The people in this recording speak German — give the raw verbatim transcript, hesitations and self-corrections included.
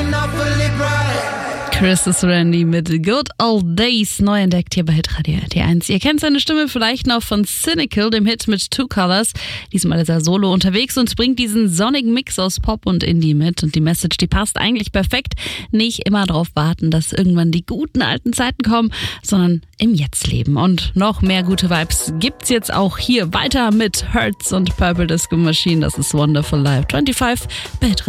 Chris is Randy mit Good Old Days, neu entdeckt hier bei Hitradio R T eins. Ihr kennt seine Stimme vielleicht noch von Cynical, dem Hit mit Two Colors. Diesmal ist er solo unterwegs und bringt diesen sonnigen Mix aus Pop und Indie mit. Und die Message, die passt eigentlich perfekt. Nicht immer darauf warten, dass irgendwann die guten alten Zeiten kommen, sondern im Jetzt leben. Und noch mehr gute Vibes gibt's jetzt auch hier weiter mit Hurts und Purple Disco Machine. Das ist Wonderful Life fünfundzwanzig bei Hitradio.